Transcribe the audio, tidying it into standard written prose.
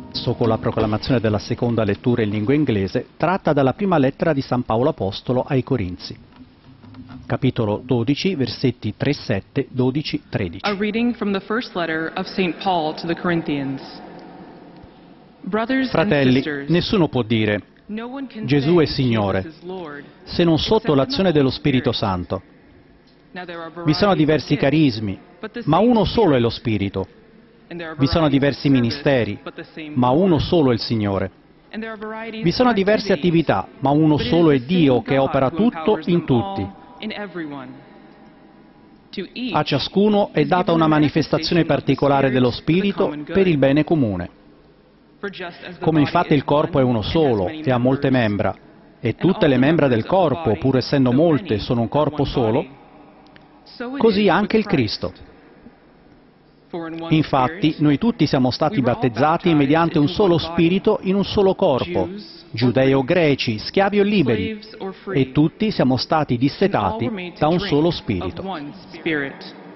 testo con la proclamazione della seconda lettura in lingua inglese tratta dalla prima lettera di San Paolo Apostolo ai Corinzi. Capitolo 12, versetti 3-7, 12-13. A reading from the first letter of St. Paul to the Corinthians. Brothers and Fratelli, sisters, nessuno può dire no one can Gesù say è Signore Jesus is Lord, se non sotto l'azione dello Spirito Santo. Vi sono diversi carismi, ma uno solo è lo Spirito. Vi sono diversi ministeri, ma uno solo è il Signore. Vi sono diverse attività, ma uno solo è Dio che opera tutto in tutti. A ciascuno è data una manifestazione particolare dello Spirito per il bene comune. Come infatti il corpo è uno solo e ha molte membra, e tutte le membra del corpo, pur essendo molte, sono un corpo solo, così anche il Cristo. Infatti, noi tutti siamo stati battezzati mediante un solo Spirito in un solo corpo, giudei o greci, schiavi o liberi, e tutti siamo stati dissetati da un solo Spirito.